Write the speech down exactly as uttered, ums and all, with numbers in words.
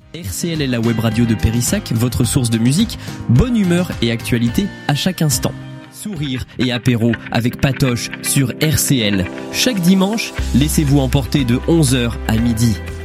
R C L est la web radio de Périssac, votre source de musique, bonne humeur et actualité à chaque instant. Sourire et apéro avec Patoche sur R C L. Chaque dimanche, laissez-vous emporter de onze heures à midi.